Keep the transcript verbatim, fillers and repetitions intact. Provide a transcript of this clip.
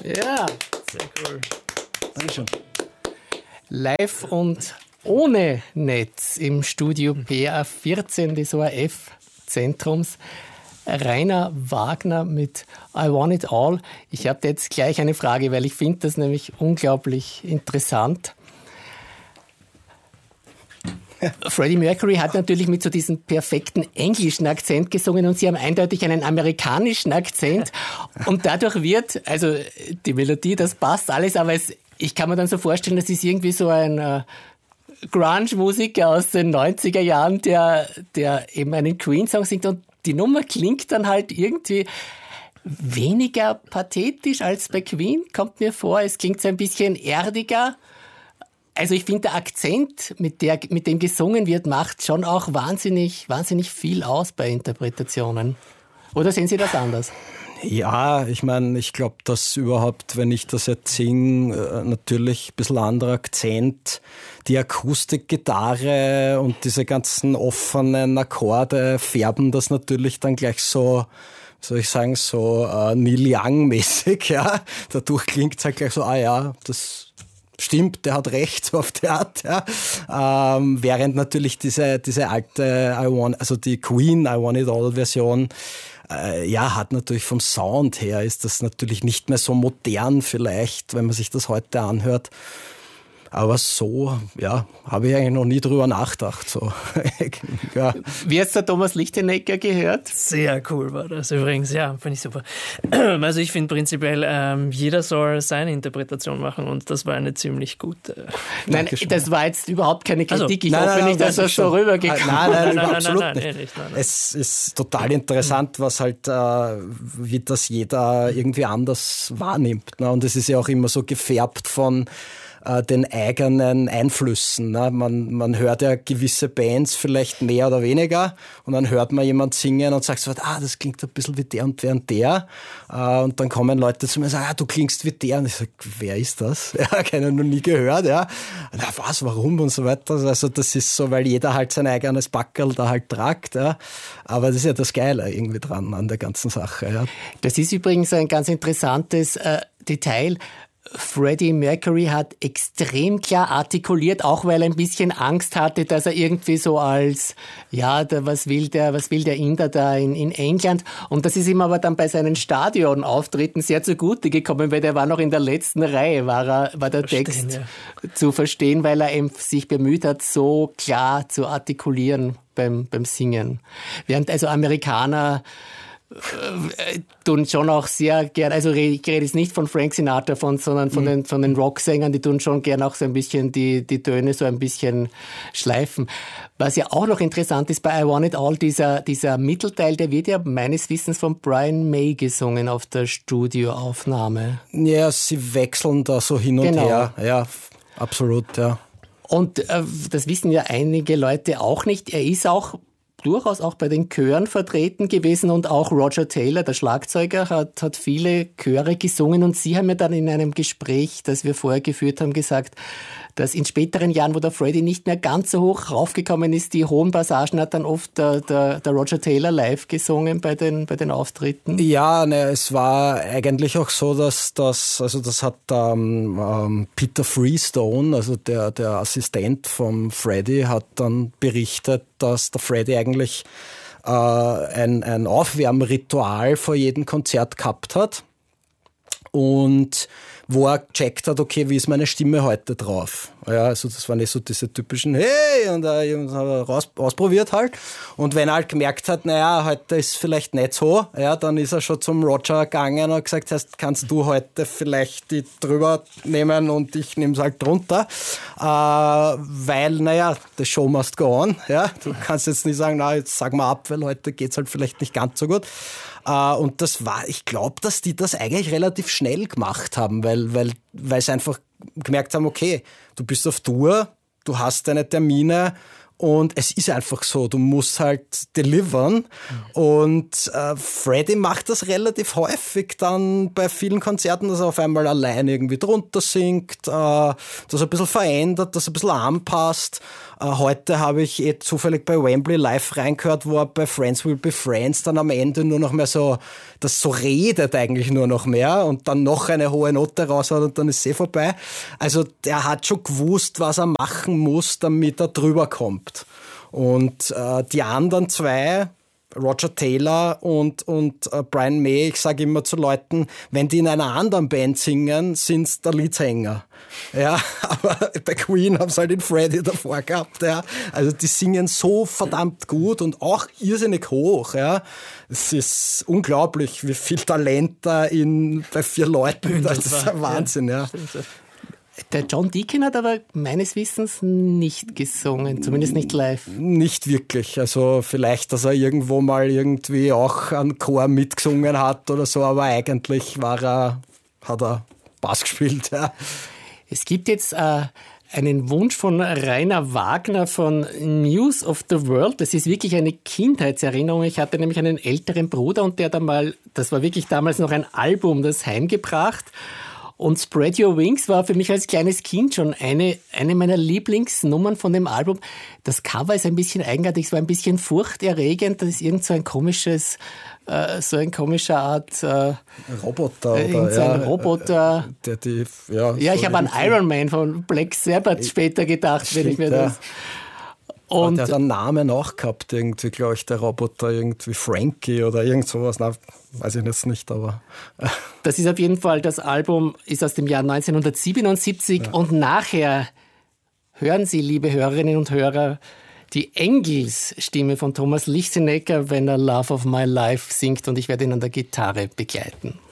Ja. Sehr cool. Dankeschön. Live und ohne Netz im Studio P A vierzehn des O R F-Zentrums. Rainer Wagner mit I Want It All. Ich habe jetzt gleich eine Frage, weil ich finde das nämlich unglaublich interessant. Freddie Mercury hat natürlich mit so diesem perfekten englischen Akzent gesungen und Sie haben eindeutig einen amerikanischen Akzent und dadurch wird, also die Melodie, das passt alles, aber es, ich kann mir dann so vorstellen, das ist irgendwie so ein äh, Grunge-Musiker aus den neunziger Jahren, der, der eben einen Queen-Song singt und die Nummer klingt dann halt irgendwie weniger pathetisch als bei Queen, kommt mir vor. Es klingt so ein bisschen erdiger. Also ich finde, der Akzent, mit, der, mit dem gesungen wird, macht schon auch wahnsinnig, wahnsinnig viel aus bei Interpretationen. Oder sehen Sie das anders? Ja, ich meine, ich glaube, dass überhaupt, wenn ich das jetzt singe, natürlich ein bisschen anderer Akzent, die Akustikgitarre und diese ganzen offenen Akkorde färben das natürlich dann gleich so, soll ich sagen, so äh, Neil Young-mäßig, ja. Dadurch klingt es halt gleich so, ah ja, das stimmt, der hat recht, so auf die Art, ja. Ähm, während natürlich diese, diese alte I Want, also die Queen I Want It All Version, äh, ja, hat natürlich vom Sound her, ist das natürlich nicht mehr so modern vielleicht, wenn man sich das heute anhört. Aber so, ja, habe ich eigentlich noch nie drüber nachgedacht. So. Ja. Wie hat der Thomas Lichtenegger gehört? Sehr cool war das übrigens, ja, finde ich super. Also ich finde prinzipiell, ähm, jeder soll seine Interpretation machen und das war eine ziemlich gute. Nein, das war jetzt überhaupt keine Kritik. Also, ich nein, hoffe nein, nicht, dass nein, das so rübergekommen ist. Nein, nein, nein, absolut nein, nein, nicht. nicht nein, nein. Es ist total interessant, was halt, äh, wie das jeder irgendwie anders wahrnimmt. Ne? Und es ist ja auch immer so gefärbt von den eigenen Einflüssen. Ne? Man, man hört ja gewisse Bands vielleicht mehr oder weniger und dann hört man jemand singen und sagt so, ah, das klingt ein bisschen wie der und der und der. Und dann kommen Leute zu mir und sagen, ah, du klingst wie der. Und ich sage, wer ist das? Ja, keiner noch nie gehört. Ja. Na, was, warum und so weiter. Also das ist so, weil jeder halt sein eigenes Backerl da halt tragt. Ja. Aber das ist ja das Geile irgendwie dran an der ganzen Sache. Ja. Das ist übrigens ein ganz interessantes äh, Detail. Freddie Mercury hat extrem klar artikuliert, auch weil er ein bisschen Angst hatte, dass er irgendwie so als, ja, der, was will der, was will der Inder da in, in England? Und das ist ihm aber dann bei seinen Stadionauftritten sehr zugute gekommen, weil der war noch in der letzten Reihe, war, er, war der Verstehen, Text ja. zu verstehen, weil er eben sich bemüht hat, so klar zu artikulieren beim, beim Singen. Während also Amerikaner tun schon auch sehr gern, also ich rede jetzt nicht von Frank Sinatra, von, sondern von, mhm. den, von den Rocksängern, die tun schon gern auch so ein bisschen die, die Töne so ein bisschen schleifen. Was ja auch noch interessant ist bei I Want It All, dieser, dieser Mittelteil, der wird ja meines Wissens von Brian May gesungen auf der Studioaufnahme. Ja, sie wechseln da so hin und genau. her. Ja, absolut, ja. Und äh, das wissen ja einige Leute auch nicht. Er ist auch durchaus auch bei den Chören vertreten gewesen und auch Roger Taylor, der Schlagzeuger, hat, hat viele Chöre gesungen und Sie haben ja dann in einem Gespräch, das wir vorher geführt haben, gesagt, dass in späteren Jahren, wo der Freddie nicht mehr ganz so hoch raufgekommen ist, die hohen Passagen hat dann oft der, der, der Roger Taylor live gesungen bei den, bei den Auftritten. Ja, ne, es war eigentlich auch so, dass das, also das hat ähm, ähm, Peter Freestone, also der, der Assistent vom Freddie, hat dann berichtet, dass der Freddie eigentlich äh, ein, ein Aufwärmritual vor jedem Konzert gehabt hat und wo er gecheckt hat, okay, wie ist meine Stimme heute drauf? Ja, also das waren nicht so diese typischen Hey und äh, raus, ausprobiert halt. Und wenn er halt gemerkt hat, naja, heute ist vielleicht nicht so, ja, dann ist er schon zum Roger gegangen und hat gesagt, heißt, kannst du heute vielleicht die drüber nehmen und ich nehme es halt drunter. Äh, weil, naja, the show must go on. Ja? Du kannst jetzt nicht sagen, na, jetzt sag mal ab, weil heute geht's halt vielleicht nicht ganz so gut. Uh, und das war, ich glaube, dass die das eigentlich relativ schnell gemacht haben, weil, weil, weil sie einfach gemerkt haben, okay, du bist auf Tour, du hast deine Termine Und es ist einfach so, du musst halt delivern. Mhm. Und äh, Freddie macht das relativ häufig dann bei vielen Konzerten, dass er auf einmal allein irgendwie drunter singt, äh, dass er ein bisschen verändert, dass er ein bisschen anpasst. Äh, heute habe ich eh zufällig bei Wembley live reingehört, wo er bei Friends Will Be Friends dann am Ende nur noch mehr so, das so redet eigentlich nur noch mehr und dann noch eine hohe Note raus hat und dann ist es eh vorbei. Also der hat schon gewusst, was er machen muss, damit er drüber kommt. Und äh, die anderen zwei, Roger Taylor und, und äh, Brian May, ich sage immer zu Leuten, wenn die in einer anderen Band singen, sind's der Leadsänger. Ja, aber bei Queen haben sie halt den Freddie davor gehabt. Ja. Also die singen so verdammt gut und auch irrsinnig hoch. Ja. Es ist unglaublich, wie viel Talent da in, bei vier Leuten, das ist ein Wahnsinn. Ja. Ja. Der John Deacon hat aber meines Wissens nicht gesungen, zumindest nicht live. Nicht wirklich. Also vielleicht, dass er irgendwo mal irgendwie auch einen Chor mitgesungen hat oder so, aber eigentlich war er, hat er Bass gespielt. Ja. Es gibt jetzt äh, einen Wunsch von Rainer Wagner von News of the World. Das ist wirklich eine Kindheitserinnerung. Ich hatte nämlich einen älteren Bruder und der hat einmal, das war wirklich damals noch ein Album, das heimgebracht. Und Spread Your Wings war für mich als kleines Kind schon eine, eine meiner Lieblingsnummern von dem Album. Das Cover ist ein bisschen eigenartig, es war ein bisschen furchterregend. Das ist irgend so ein komisches, äh, so ein komischer Art äh, Roboter. Äh, irgend so ein ja, Roboter. Äh, der die, ja, ja, so ich habe an Iron Man von Black Sabbath später gedacht, stimmt, wenn ich mir das... Ja. Und der hat einen Namen auch gehabt, irgendwie, glaube ich, der Roboter, irgendwie Frankie oder irgend sowas. Na, weiß ich jetzt nicht, aber. Das ist auf jeden Fall, das Album ist aus dem Jahr neunzehnhundertsiebenundsiebzig ja. Und nachher hören Sie, liebe Hörerinnen und Hörer, die Engelsstimme von Thomas Lichtenegger, wenn er Love of My Life singt und ich werde ihn an der Gitarre begleiten.